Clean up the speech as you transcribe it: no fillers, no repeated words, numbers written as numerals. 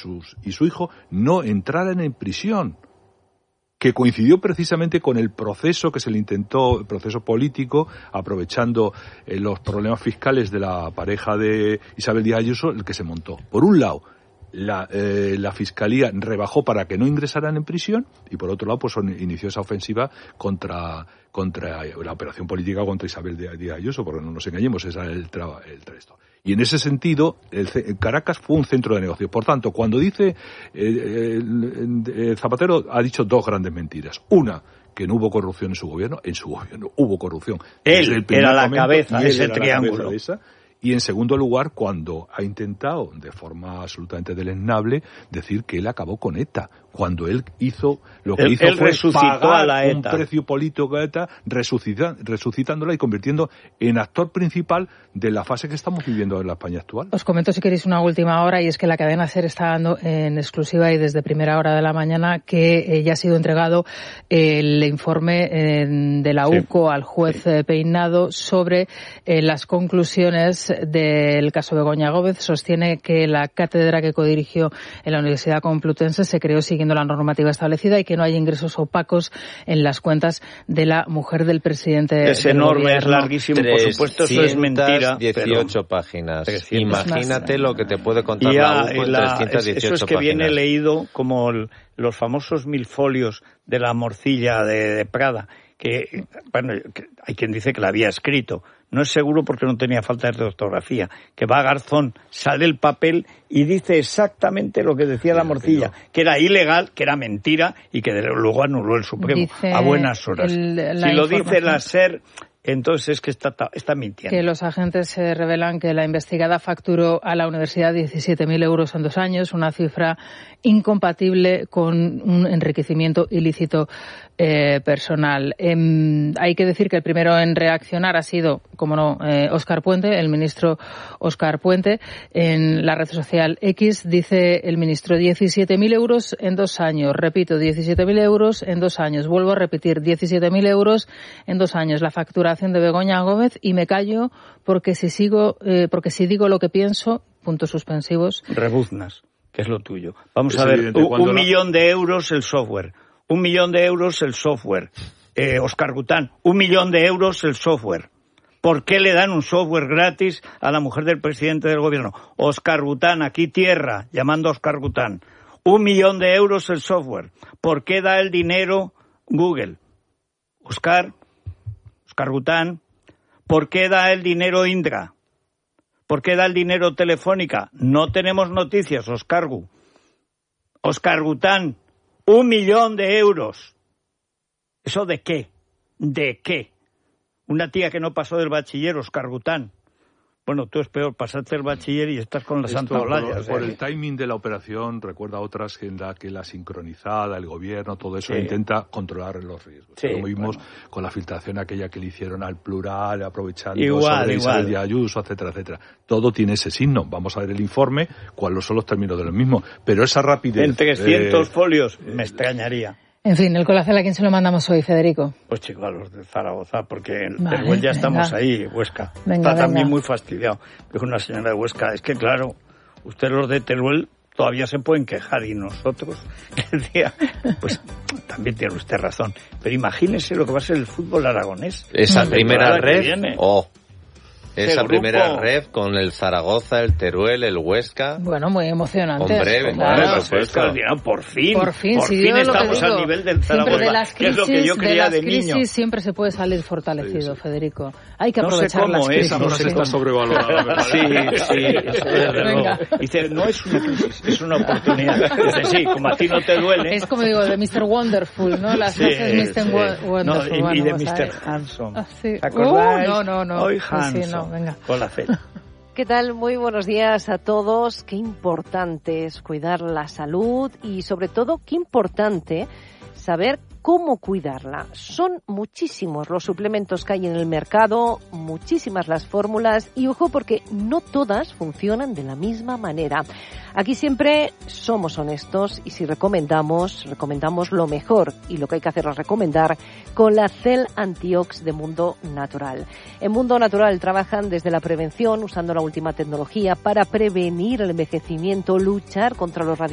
su hijo no entraran en prisión, que coincidió precisamente con el proceso que se le intentó, el proceso político, aprovechando los problemas fiscales de la pareja de Isabel Díaz Ayuso, el que se montó. Por un lado, la Fiscalía rebajó para que no ingresaran en prisión y por otro lado pues inició esa ofensiva contra la operación política contra Isabel Díaz Ayuso, porque no nos engañemos, ese era el esto. Y en ese sentido, Caracas fue un centro de negocios. Por tanto, cuando dice Zapatero ha dicho dos grandes mentiras. Una, que no hubo corrupción en su gobierno hubo corrupción. Él era la cabeza de ese triángulo. Y en segundo lugar, cuando ha intentado, de forma absolutamente deleznable, decir que él acabó con ETA, cuando él hizo lo que hizo fue pagar un precio político a ETA, resucitándola y convirtiendo en actor principal de la fase que estamos viviendo en la España actual. Os comento si queréis una última hora, y es que la cadena SER está dando en exclusiva y desde primera hora de la mañana que ya ha sido entregado el informe de la UCO al juez Peinado sobre las conclusiones del caso Begoña Gómez. Sostiene que la cátedra que codirigió en la Universidad Complutense se creó siguiendo la normativa establecida y que no hay ingresos opacos en las cuentas de la mujer del presidente. Es enorme, es larguísimo, por supuesto, eso es mentira. 18 páginas. Imagínate lo que te puede contar la UCO en 318 páginas. Eso es que viene leído como los famosos 1000 folios de la morcilla de Prada, que, bueno, hay quien dice que la había escrito. No es seguro porque no tenía faltas de ortografía. Que va a Garzón, sale el papel y dice exactamente lo que decía la morcilla, que era ilegal, que era mentira y que luego anuló el Supremo a buenas horas. Si lo dice la SER, entonces es que está mintiendo. Que los agentes revelan que la investigada facturó a la universidad 17.000 euros en 2 años, una cifra incompatible con un enriquecimiento ilícito personal. Hay que decir que el primero en reaccionar ha sido, como no, Óscar Puente, el ministro Óscar Puente. En la red social X dice el ministro 17.000 euros en 2 años. Repito, 17.000 euros en 2 años. Vuelvo a repetir, 17.000 euros en 2 años. La facturación de Begoña Gómez, y me callo porque si digo lo que pienso, puntos suspensivos. Rebuznas, que es lo tuyo. Vamos a ver, 1 millón de euros el software. 1 millón de euros el software. Óscar Gután, 1 millón de euros el software. ¿Por qué le dan un software gratis a la mujer del presidente del gobierno? Óscar Gután, aquí tierra, llamando a Óscar Gután. 1 millón de euros el software. ¿Por qué da el dinero Google? Óscar Gután, ¿por qué da el dinero Indra? ¿Por qué da el dinero Telefónica? No tenemos noticias, Óscar Gután, 1 millón de euros. ¿Eso de qué? ¿De qué? Una tía que no pasó del bachiller, Óscar Gután. Bueno, tú es peor, pasaste el bachiller y estás con la Santa Olaya. Por el timing de la operación, recuerda otras en la que la sincronizada, el gobierno, todo eso intenta controlar los riesgos. Sí, lo vimos con la filtración aquella que le hicieron al Plural, aprovechando sobre Isabel Díaz Ayuso, etcétera, etcétera. Todo tiene ese signo. Vamos a ver el informe, cuáles son los términos de lo mismo. Pero esa rapidez... En 300 folios, me extrañaría. En fin, el Colacel, ¿a quién se lo mandamos hoy, Federico? Pues chicos, a los de Zaragoza, porque en Teruel ya estamos ahí, Huesca. Está también muy fastidiado. Dijo una señora de Huesca, es que claro, ustedes los de Teruel todavía se pueden quejar y nosotros, decía, pues también tiene usted razón. Pero imagínese lo que va a ser el fútbol aragonés. Esa primera red, esa primera red con el Zaragoza, el Teruel, el Huesca. Bueno, muy emocionante. Por fin estamos al nivel del Zaragoza, que es lo que yo creía de niño. Crisis siempre se puede salir fortalecido, Federico. Hay que aprovechar las crisis. No sé cómo está sobrevalorada. Sí, dice, no es una crisis, es una oportunidad. Dice, sí, como a ti no te duele. Es como digo, de Mr. Wonderful, ¿no? Las frases Mr. Wonderful. Y de Mr. Hanson. ¿Te acordáis? No. Hoy Hanson. Venga. Con la fe. ¿Qué tal? Muy buenos días a todos. Qué importante es cuidar la salud y, sobre todo, qué importante saber cómo cuidarla. Son muchísimos los suplementos que hay en el mercado, muchísimas las fórmulas y ojo porque no todas funcionan de la misma manera. Aquí siempre somos honestos y si recomendamos lo mejor y lo que hay que hacer es recomendar con la Cell Antiox de Mundo Natural. En Mundo Natural trabajan desde la prevención usando la última tecnología para prevenir el envejecimiento, luchar contra los radicales